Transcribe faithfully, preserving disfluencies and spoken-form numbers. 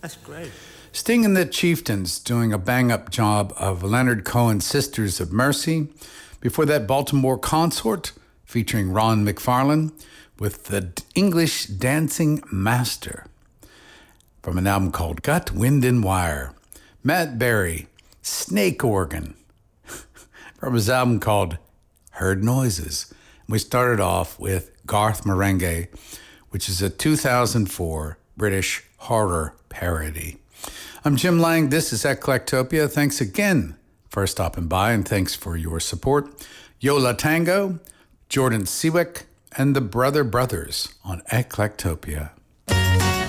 That's great. Sting and the Chieftains doing a bang-up job of Leonard Cohen's Sisters of Mercy. Before that, Baltimore Consort featuring Ron McFarlane with the English Dancing Master from an album called Gut, Wind and Wire. Matt Berry, Snake Organ from his album called Heard Noises. We started off with Garth Marenghi, which is a two thousand four British horror parody. I'm Jim Lang. This is Eclectopia. Thanks again for stopping by, and thanks for your support. Yola Tango, Jordan Seawick, and the Brother Brothers on Eclectopia.